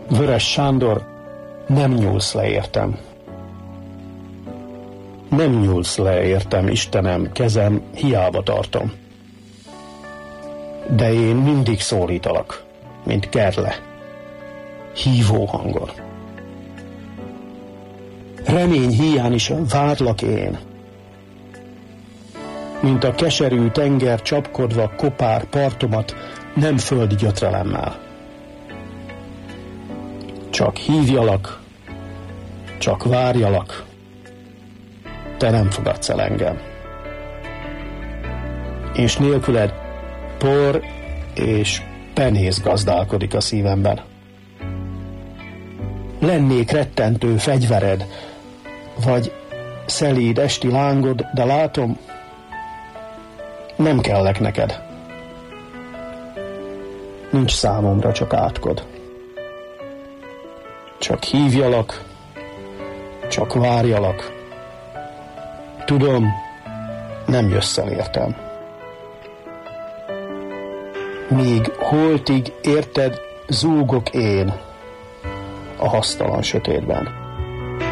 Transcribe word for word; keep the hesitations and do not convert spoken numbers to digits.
Vörös Sándor, nem nyúlsz le értem. Nem nyúlsz le értem, Istenem, kezem hiába tartom. De én mindig szólítalak, mint Kerle, hívó hangon. Remény híján is várlak én, mint a keserű tenger csapkodva kopár partomat nem földi gyötrelemmel. Csak hívjalak, csak várjalak, te nem fogadsz el engem. És nélküled por és penész gazdálkodik a szívemben. Lennék rettentő fegyvered, vagy szelíd esti lángod, de látom, nem kellek neked. Nincs számomra csak átkod. Csak hívjalak, csak várjalak. Tudom, nem jössz el értem. Míg holtig érted, zúgok én a hasztalan sötétben.